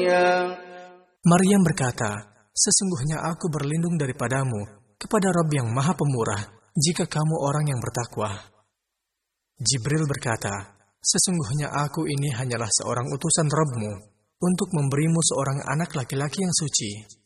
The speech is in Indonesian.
زكريا Maryam berkata, sesungguhnya aku berlindung daripadamu kepada Rabb yang Maha Pemurah jika kamu orang yang bertakwa. Jibril berkata, sesungguhnya aku ini hanyalah seorang utusan Rabb-mu untuk memberimu seorang anak laki-laki yang suci.